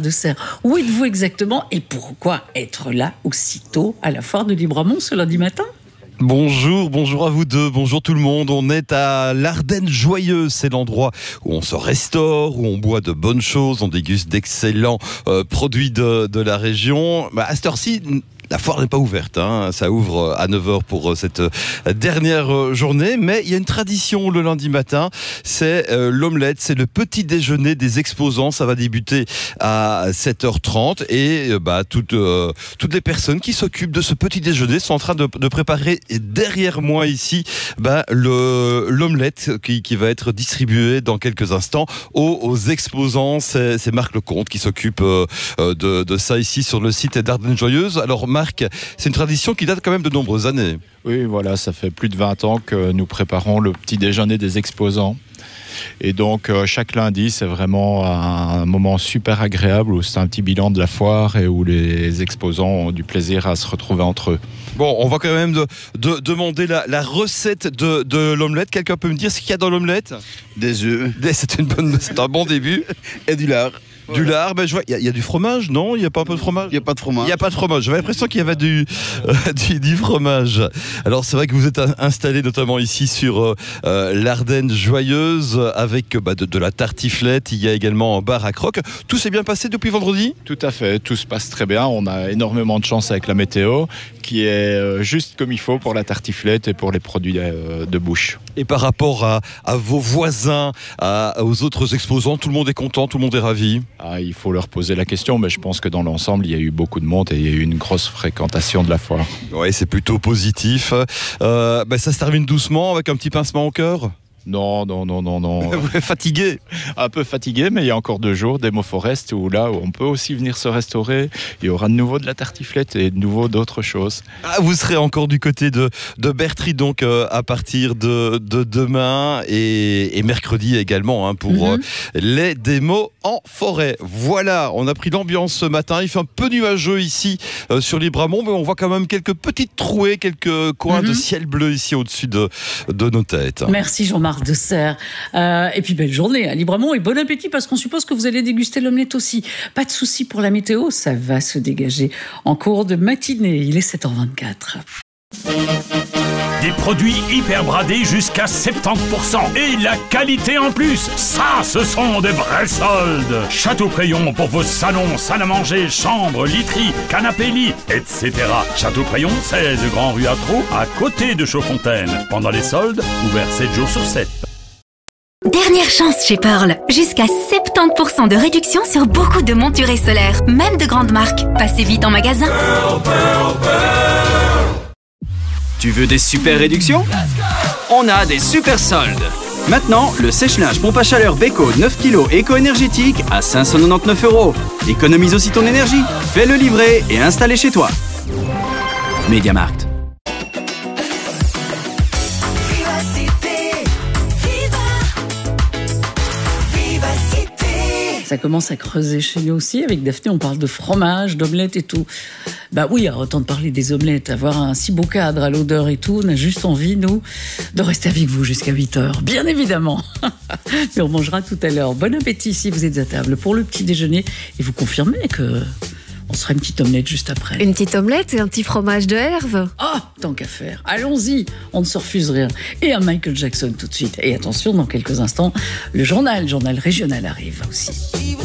de Serres. Où êtes-vous exactement et pourquoi être là aussitôt à la foire de Libramont ce lundi matin ? Bonjour à vous deux, bonjour tout le monde. On est à l'Ardenne Joyeuse, c'est l'endroit où on se restaure, où on boit de bonnes choses, on déguste d'excellents produits de la région. À cette heure-ci, la foire n'est pas ouverte, hein. Ça ouvre à 9h pour cette dernière journée, mais il y a une tradition le lundi matin, c'est l'omelette, c'est le petit déjeuner des exposants, ça va débuter à 7h30 et toutes les personnes qui s'occupent de ce petit déjeuner sont en train de préparer derrière moi ici l'omelette qui va être distribuée dans quelques instants aux exposants. C'est Marc Lecomte qui s'occupe de ça ici sur le site d'Ardenne Joyeuse. Alors Marc, c'est une tradition qui date quand même de nombreuses années. Oui, voilà, ça fait plus de 20 ans que nous préparons le petit déjeuner des exposants. Et donc, chaque lundi, c'est vraiment un moment super agréable où c'est un petit bilan de la foire et où les exposants ont du plaisir à se retrouver entre eux. Bon, on va quand même demander la recette de l'omelette. Quelqu'un peut me dire ce qu'il y a dans l'omelette ? Des œufs. C'est un bon début. Et du lard. Du lard, je vois, il y a du fromage, non ? Il n'y a pas un peu de fromage ? Il n'y a pas de fromage. Il n'y a pas de fromage. J'avais l'impression qu'il y avait du fromage. Alors c'est vrai que vous êtes installé notamment ici sur l'Ardenne Joyeuse avec de la tartiflette. Il y a également un bar à croque. Tout s'est bien passé depuis vendredi ? Tout à fait, tout se passe très bien. On a énormément de chance avec la météo qui est juste comme il faut pour la tartiflette et pour les produits de bouche. Et par rapport à vos voisins, aux autres exposants, tout le monde est content, tout le monde est ravi ? Il faut leur poser la question, mais je pense que dans l'ensemble, il y a eu beaucoup de monde et il y a eu une grosse fréquentation de la foire. Oui, c'est plutôt positif. Ça se termine doucement avec un petit pincement au cœur ? Non. Vous êtes fatigué ? Un peu fatigué, mais il y a encore 2 jours, Demo Forest, où on peut aussi venir se restaurer. Il y aura de nouveau de la tartiflette et de nouveau d'autres choses. Vous serez encore du côté de Bertry, donc à partir de demain et mercredi également pour les démos en forêt. Voilà, on a pris l'ambiance ce matin. Il fait un peu nuageux ici sur Libramont, mais on voit quand même quelques petites trouées, quelques coins de ciel bleu ici au-dessus de nos têtes. Merci Jean-Marc de Serres. Et puis belle journée à Libramont et bon appétit parce qu'on suppose que vous allez déguster l'omelette aussi. Pas de souci pour la météo, ça va se dégager en cours de matinée. Il est 7h24. Des produits hyper bradés jusqu'à 70% et la qualité en plus. Ça, ce sont des vrais soldes. Château-Prayon pour vos salons, salles à manger, chambres, literies, canapés lits, etc. Château-Prayon, 16 Grand Rue Atro, à côté de Chaudfontaine. Pendant les soldes, ouvert 7 jours sur 7. Dernière chance chez Pearl. Jusqu'à 70% de réduction sur beaucoup de monturés solaires, même de grandes marques. Passez vite en magasin. Pearl. Tu veux des super réductions ? On a des super soldes. Maintenant, le sèche-linge pompe à chaleur Beko 9 kg éco-énergétique à 599 €. Économise aussi ton énergie. Fais-le livrer et installer chez toi. Mediamarkt. Ça commence à creuser chez nous aussi. Avec Daphné, on parle de fromage, d'omelette et tout. Oui, autant de parler des omelettes, avoir un si beau cadre à l'odeur et tout. On a juste envie, nous, de rester avec vous jusqu'à 8h, bien évidemment. Mais on mangera tout à l'heure. Bon appétit si vous êtes à table pour le petit déjeuner. Et vous confirmez que on sera une petite omelette juste après. Une petite omelette et un petit fromage de Herve. Tant qu'à faire. Allons-y, on ne se refuse rien. Et un Michael Jackson tout de suite. Et attention, dans quelques instants, le journal régional arrive aussi.